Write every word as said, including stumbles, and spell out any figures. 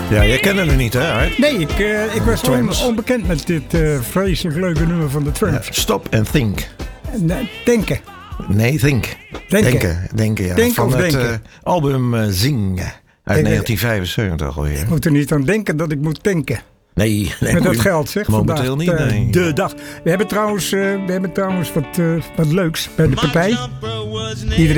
Ja, jij kende het niet, hè, Art? Nee, ik, uh, ik was on, onbekend met dit uh, vreselijk leuke nummer van de Tramps. Ja, stop and think. Uh, denken. Nee, think. Denken. Denken, denken ja. Denken van of het denken? Uh, album uh, Zing uit ik, negentien vijfenzeventig alweer. Ik moet er niet aan denken dat ik moet tanken. Nee, nee. Met dat geld, zeg. Momenteel vandaag, niet, nee. De dag. We hebben trouwens, uh, we hebben trouwens wat, uh, wat leuks bij de partij. Iedereen